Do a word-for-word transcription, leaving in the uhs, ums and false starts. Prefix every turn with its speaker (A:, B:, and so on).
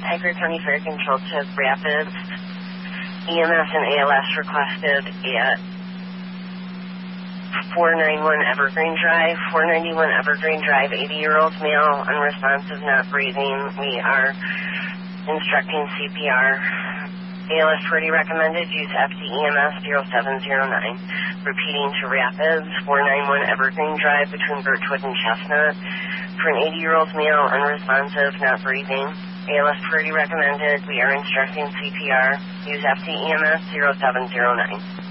A: Tiger County Fair Control to Rapids. E M S and A L S requested at four ninety-one Evergreen Drive. four ninety-one Evergreen Drive, eighty-year-old male, unresponsive, not breathing. We are instructing C P R. A L S Purdy recommended use F T E M S zero seven zero nine. Repeating to Rapids, four ninety-one Evergreen Drive between Birchwood and Chestnut. For an eighty-year-old male, unresponsive, not breathing. A L S Purdy recommended. We are instructing C P R. Use F T E M S zero seven zero nine.